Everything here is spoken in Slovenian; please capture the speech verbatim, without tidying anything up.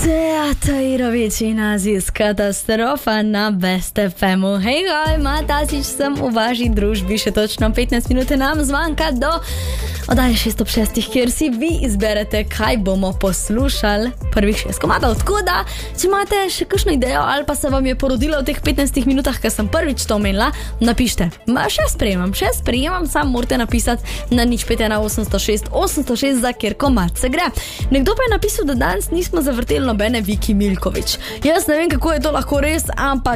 Teatairovič in Aziz katastrofa na Best ef emu. Hej, hej, Matasič sem v vaši družbi, še točno petnajst minut nam zmanjka do oddaje šest ob šestih, kjer si vi izberete, kaj bomo poslušali prvih šest komadov. Tako da, če imate še kakšno idejo ali pa se vam je porodilo v teh petnajstih minutah, ker sem prvič to omenila, napište. Ma še sprejemam, še sprejemam, sam morate napisati na nič pet ena osemsto šest osemsto šest, za kjer komad se gre. Nekdo pa je napisal, da danes nismo zavrteli nobene Viki Milković. Jaz ne vem, kako je to lahko res, ampak